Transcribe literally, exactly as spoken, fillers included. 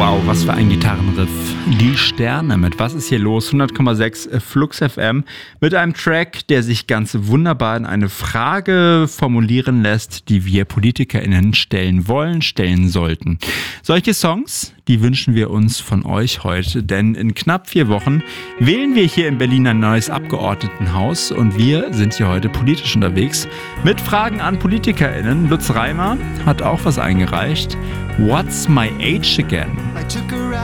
Wow, was für ein Gitarrenriff. Die Sterne mit Was ist hier los? hundert Komma sechs Flux F M mit einem Track, der sich ganz wunderbar in eine Frage formulieren lässt, die wir PolitikerInnen stellen wollen, stellen sollten. Solche Songs, die wünschen wir uns von euch heute, denn in knapp vier Wochen wählen wir hier in Berlin ein neues Abgeordnetenhaus und wir sind hier heute politisch unterwegs mit Fragen an PolitikerInnen. Lutz Reimer hat auch was eingereicht. What's my age again? I took her